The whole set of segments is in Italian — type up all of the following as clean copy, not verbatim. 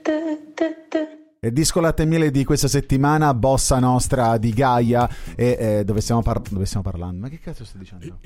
Il disco Latte e Miele di questa settimana, Bossa Nostra di Gaia. E dove stiamo parlando? Ma che cazzo stai dicendo?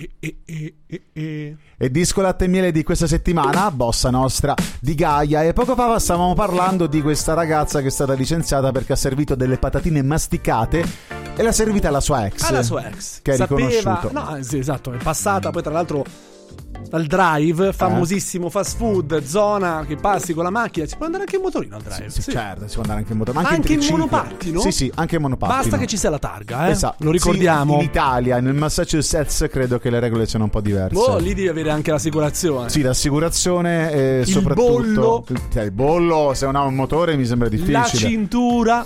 Il disco Latte e Miele di questa settimana, Bossa Nostra di Gaia. E poco fa stavamo parlando di questa ragazza che è stata licenziata perché ha servito delle patatine masticate e l'ha servita alla sua ex. Alla sua ex. Che ha riconosciuto. No, sì, esatto, è passata poi tra l'altro dal Drive, famosissimo fast food, zona che passi con la macchina. Si può andare anche in motorino al Drive? Sì. Certo, si può andare anche in motorino. Anche in monopattino? Sì, anche in monopattino. Basta che ci sia la targa, Esatto. Lo ricordiamo. Sì, in Italia, nel Massachusetts credo che le regole siano un po' diverse. Lì devi avere anche l'assicurazione. Sì, l'assicurazione e soprattutto il bollo, se non ha un motore mi sembra difficile. La cintura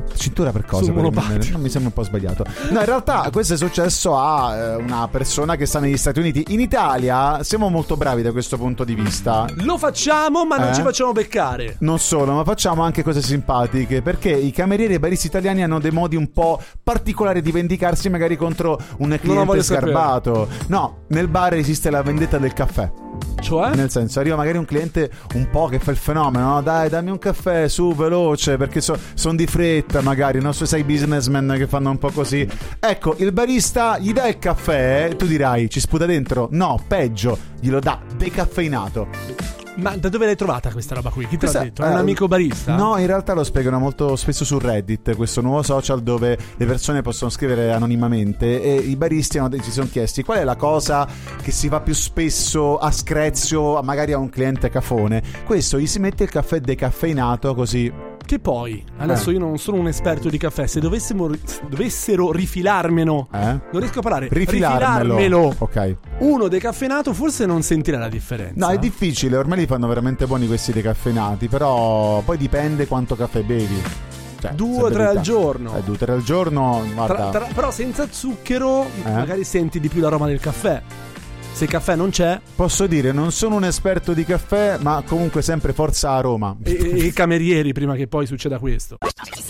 per cosa? Non mi sembra un po' sbagliato. No, in realtà questo è successo a una persona che sta negli Stati Uniti. In Italia siamo molto bravi da questo punto di vista. Lo facciamo, ma non ci facciamo beccare. Non solo, ma facciamo anche cose simpatiche, perché i camerieri e baristi italiani hanno dei modi un po' particolari di vendicarsi magari contro un cliente sgarbato. No, nel bar esiste la vendetta del caffè. Cioè? Nel senso, arriva magari un cliente un po' che fa il fenomeno, no? Dai, dammi un caffè, su, veloce, perché sono di fretta magari, no? Se sei businessman che fanno un po' così. Ecco, il barista gli dà il caffè, tu dirai, ci sputa dentro? No, peggio, glielo dà decaffeinato. Ma da dove l'hai trovata questa roba qui? Chi te l'ha detto? È un amico barista? No, in realtà lo spiegano molto spesso su Reddit, questo nuovo social dove le persone possono scrivere anonimamente, e i baristi si sono chiesti qual è la cosa che si fa più spesso a screzio magari a un cliente cafone. Questo, gli si mette il caffè decaffeinato così. Che poi, adesso io non sono un esperto di caffè, se dovessero rifilarmelo, non riesco a parlare. Rifilarmelo. Ok. Uno decaffeinato forse non sentirà la differenza. No, è difficile, ormai li fanno veramente buoni questi decaffeinati, però poi dipende quanto caffè bevi. Cioè, 2 o 3 al giorno. 2 o 3 al giorno, guarda. Però senza zucchero magari senti di più l'aroma del caffè. Se il caffè non c'è, posso dire, non sono un esperto di caffè, ma comunque sempre forza Roma. E i camerieri prima che poi succeda questo.